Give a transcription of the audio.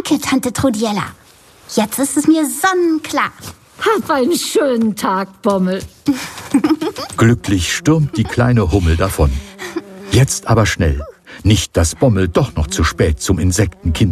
Danke, Tante Trudiella. Jetzt ist es mir sonnenklar. Hab einen schönen Tag, Bommel. Glücklich stürmt die kleine Hummel davon. Jetzt aber schnell. Nicht, dass Bommel doch noch zu spät zum Insektenkind